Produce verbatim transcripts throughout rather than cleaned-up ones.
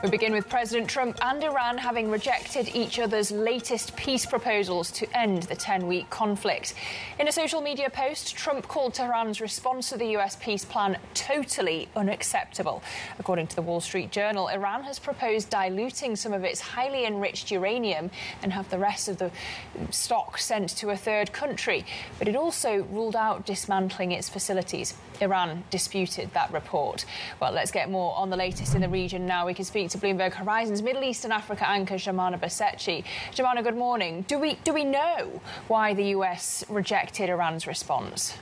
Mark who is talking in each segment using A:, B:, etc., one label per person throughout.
A: We begin with President Trump and Iran having rejected each other's latest peace proposals to end the ten-week conflict. In a social media post, Trump called Tehran's response to the U S peace plan totally unacceptable. According to the Wall Street Journal, Iran has proposed diluting some of its highly enriched uranium and have the rest of the stock sent to a third country. But it also ruled out dismantling its facilities. Iran disputed that report. Well, let's get more on the latest in the region now. We can speak to Bloomberg Horizon's Middle East and Africa anchor Joumanna Bercetche. Joumanna, good morning. Do we do we know why the U S rejected Iran's response?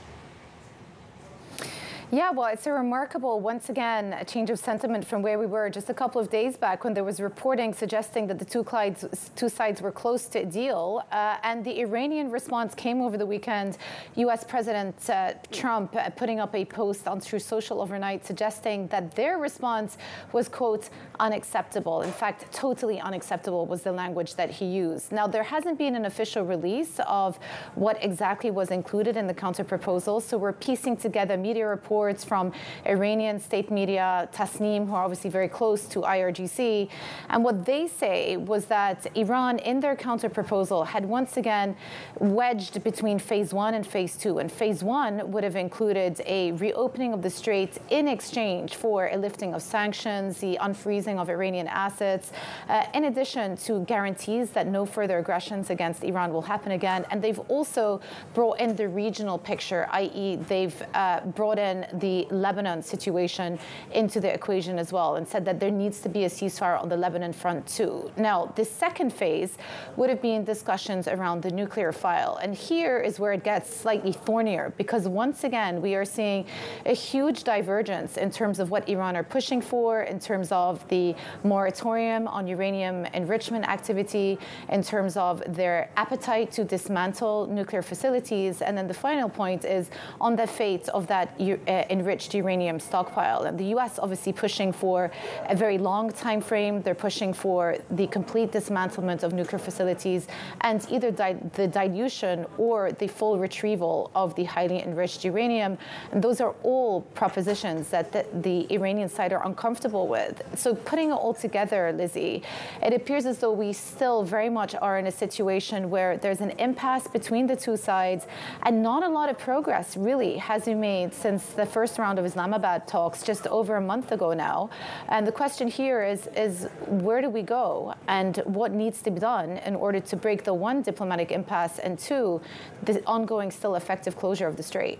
B: Yeah, well, it's a remarkable, once again, a change of sentiment from where we were just a couple of days back when there was reporting suggesting that the two sides, two sides were close to a deal. Uh, and the Iranian response came over the weekend. U S President uh, Trump uh, putting up a post on Truth Social overnight suggesting that their response was, quote, unacceptable. In fact, totally unacceptable was the language that he used. Now, there hasn't been an official release of what exactly was included in the counterproposal. So we're piecing together media reports from Iranian state media, Tasnim, who are obviously very close to I R G C. And what they say was that Iran, in their counterproposal, had once again wedged between phase one and phase two. And phase one would have included a reopening of the Strait in exchange for a lifting of sanctions, the unfreezing of Iranian assets, uh, in addition to guarantees that no further aggressions against Iran will happen again. And they've also brought in the regional picture, that is they've uh, brought in the Lebanon situation into the equation as well and said that there needs to be a ceasefire on the Lebanon front too. Now, the second phase would have been discussions around the nuclear file. And here is where it gets slightly thornier, because once again, we are seeing a huge divergence in terms of what Iran are pushing for, in terms of the moratorium on uranium enrichment activity, in terms of their appetite to dismantle nuclear facilities. And then the final point is on the fate of that uh, enriched uranium stockpile. And the U S obviously pushing for a very long time frame. They're pushing for the complete dismantlement of nuclear facilities and either di the dilution or the full retrieval of the highly enriched uranium. And those are all propositions that the, the Iranian side are uncomfortable with. So putting it all together, Lizzie, it appears as though we still very much are in a situation where there's an impasse between the two sides and not a lot of progress really has been made since the first round of Islamabad talks just over a month ago now. And the question here is, is where do we go and what needs to be done in order to break the one diplomatic impasse and two, the ongoing still effective closure of the Strait?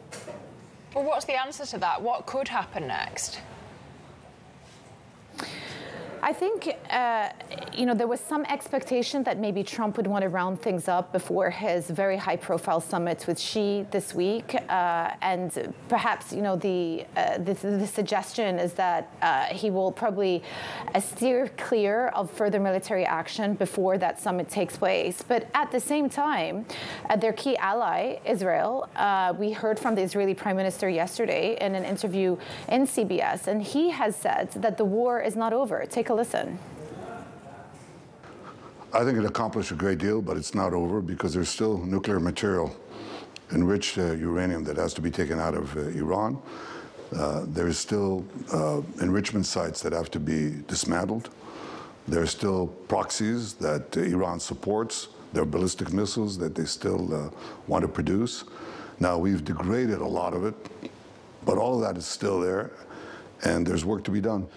A: Well, what's the answer to that? What could happen next?
B: I think, uh, you know, there was some expectation that maybe Trump would want to round things up before his very high-profile summit with Xi this week. Uh, and perhaps, you know, the, uh, the, the suggestion is that uh, he will probably uh, steer clear of further military action before that summit takes place. But at the same time, uh, their key ally, Israel, uh, we heard from the Israeli Prime Minister yesterday in an interview in C B S, and he has said that the war is not over. Take a listen.
C: I think it accomplished a great deal, but it's not over because there's still nuclear material, enriched uh, uranium that has to be taken out of uh, Iran. Uh, there's still uh, enrichment sites that have to be dismantled. There's still proxies that uh, Iran supports. There are ballistic missiles that they still uh, want to produce. Now, we've degraded a lot of it, but all of that is still there, and there's work to be done.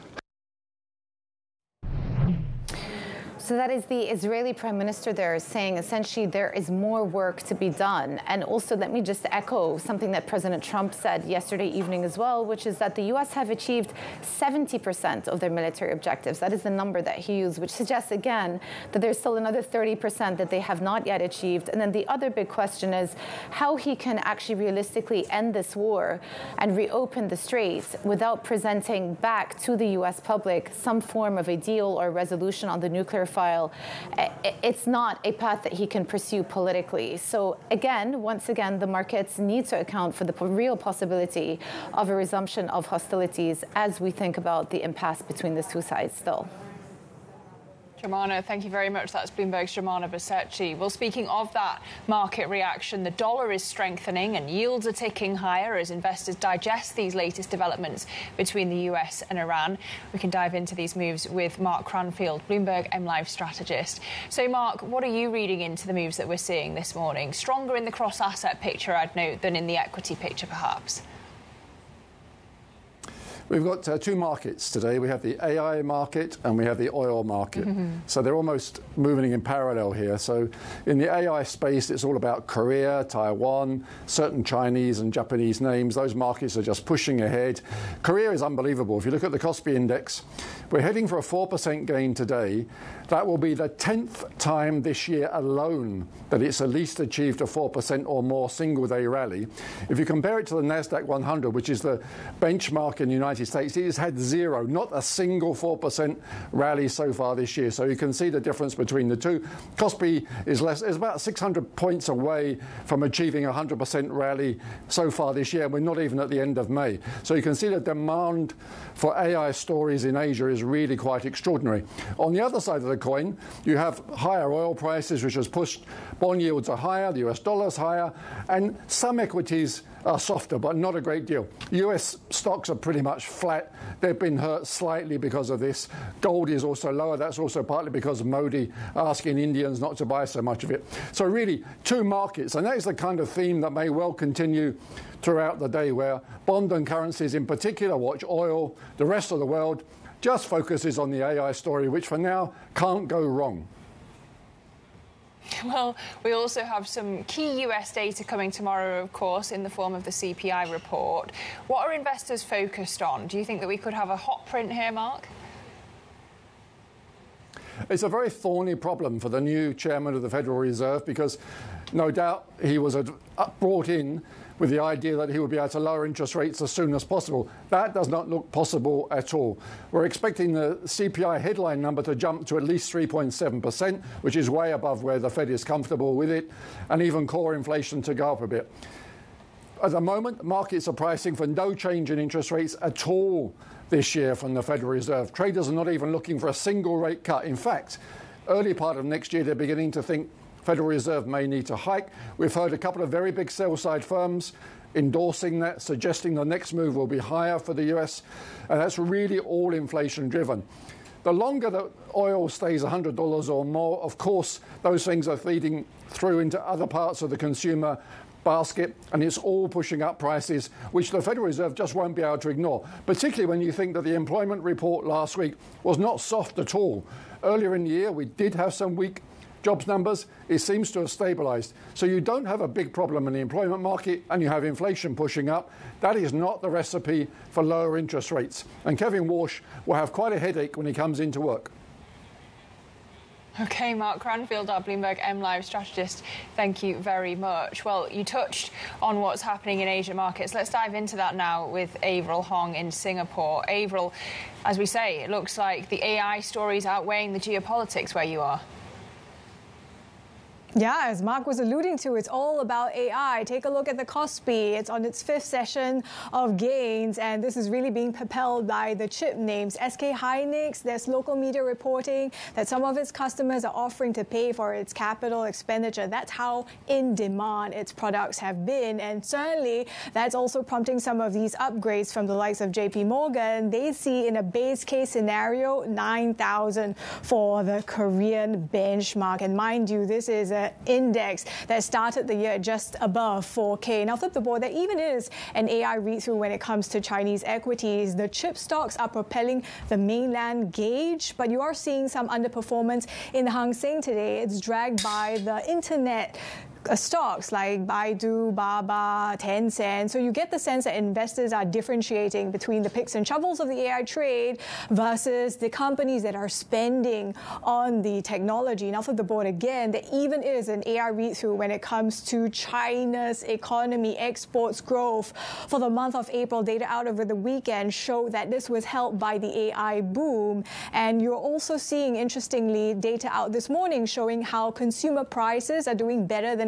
B: So that is the Israeli Prime Minister there saying essentially there is more work to be done. And also let me just echo something that President Trump said yesterday evening as well, which is that the U S have achieved seventy percent of their military objectives. That is the number that he used, which suggests again that there's still another thirty percent that they have not yet achieved. And then the other big question is how he can actually realistically end this war and reopen the Straits without presenting back to the U S public some form of a deal or resolution on the nuclear file. It's not a path that he can pursue politically. So again, once again, the markets need to account for the real possibility of a resumption of hostilities as we think about the impasse between the two sides still.
A: Romana, thank you very much. That's Bloomberg's Romana Bercetche. Well, speaking of that market reaction, the dollar is strengthening and yields are ticking higher as investors digest these latest developments between the U S and Iran. We can dive into these moves with Mark Cranfield, Bloomberg M Live strategist. So, Mark, what are you reading into the moves that we're seeing this morning? Stronger in the cross-asset picture, I'd note, than in the equity picture, perhaps?
D: We've got uh, two markets today. We have the A I market and we have the oil market. Mm-hmm. So they're almost moving in parallel here. So in the A I space, it's all about Korea, Taiwan, certain Chinese and Japanese names. Those markets are just pushing ahead. Korea is unbelievable. If you look at the Kospi index, we're heading for a four percent gain today. That will be the tenth time this year alone that it's at least achieved a four percent or more single-day rally. If you compare it to the NASDAQ one hundred, which is the benchmark in the United States, it has had zero, not a single four percent rally so far this year. So you can see the difference between the two. Kospi is less, is about six hundred points away from achieving a one hundred percent rally so far this year. We're not even at the end of May. So you can see the demand for A I stories in Asia is really quite extraordinary. On the other side of the coin, you have higher oil prices, which has pushed bond yields are higher, the U S dollar's higher, and some equities are softer, but not a great deal. U S stocks are pretty much flat. They've been hurt slightly because of this. Gold is also lower. That's also partly because of Modi asking Indians not to buy so much of it. So really, two markets, and that is the kind of theme that may well continue throughout the day, where bond and currencies in particular watch oil. The rest of the world just focuses on the A I story, which for now can't go wrong.
A: Well, we also have some key U S data coming tomorrow, of course, in the form of the C P I report. What are investors focused on? Do you think that we could have a hot print here, Mark?
D: It's a very thorny problem for the new chairman of the Federal Reserve because no doubt he was brought in with the idea that he would be able to lower interest rates as soon as possible. That does not look possible at all. We're expecting the C P I headline number to jump to at least three point seven percent, which is way above where the Fed is comfortable with it, and even core inflation to go up a bit. At the moment, markets are pricing for no change in interest rates at all this year from the Federal Reserve. Traders are not even looking for a single rate cut. In fact, early part of next year, they're beginning to think Federal Reserve may need to hike. We've heard a couple of very big sell-side firms endorsing that, suggesting the next move will be higher for the U S, and that's really all inflation-driven. The longer that oil stays one hundred dollars or more, of course, those things are feeding through into other parts of the consumer basket, and it's all pushing up prices, which the Federal Reserve just won't be able to ignore, particularly when you think that the employment report last week was not soft at all. Earlier in the year, we did have some weak jobs numbers. It seems to have stabilized. So you don't have a big problem in the employment market and you have inflation pushing up. That is not the recipe for lower interest rates. And Kevin Walsh will have quite a headache when he comes into work.
A: OK, Mark Cranfield, our Bloomberg M Live strategist, thank you very much. Well, you touched on what's happening in Asia markets. Let's dive into that now with Avril Hong in Singapore. Avril, as we say, it looks like the A I story is outweighing the geopolitics where you are.
E: Yeah, as Mark was alluding to, it's all about A I. Take a look at the Kospi. It's on its fifth session of gains, and this is really being propelled by the chip names. S K Hynix, there's local media reporting that some of its customers are offering to pay for its capital expenditure. That's how in demand its products have been, and certainly that's also prompting some of these upgrades from the likes of J P Morgan. They see in a base case scenario nine thousand for the Korean benchmark, and mind you, this is a index that started the year just above four K. Now flip the board, there even is an A I read-through when it comes to Chinese equities. The chip stocks are propelling the mainland gauge, but you are seeing some underperformance in the Hang Seng today. It's dragged by the internet Uh, stocks like Baidu, Baba, Tencent. So you get the sense that investors are differentiating between the picks and shovels of the A I trade versus the companies that are spending on the technology. Now for the board again, there even is an A I read-through when it comes to China's economy, exports growth. For the month of April, data out over the weekend showed that this was helped by the A I boom. And you're also seeing, interestingly, data out this morning showing how consumer prices are doing better than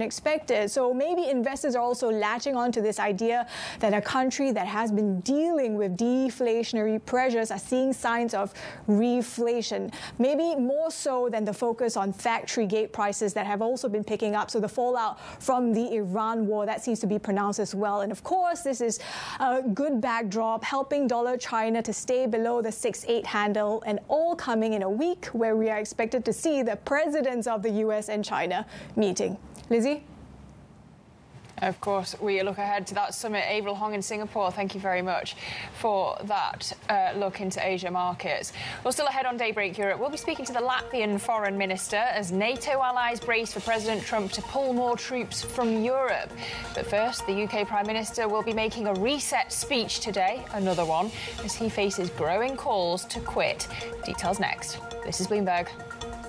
E: expected. So maybe investors are also latching on to this idea that a country that has been dealing with deflationary pressures are seeing signs of reflation, maybe more so than the focus on factory gate prices that have also been picking up. So the fallout from the Iran war, that seems to be pronounced as well. And of course, this is a good backdrop, helping dollar China to stay below the six eight handle, and all coming in a week where we are expected to see the presidents of the U S and China meeting. Lizzie?
A: Of course, we look ahead to that summit. Avril Hong in Singapore, thank you very much for that uh, look into Asia markets. Well, still ahead on Daybreak Europe, we'll be speaking to the Latvian foreign minister as NATO allies brace for President Trump to pull more troops from Europe. But first, the U K Prime Minister will be making a reset speech today, another one, as he faces growing calls to quit. Details next. This is Bloomberg.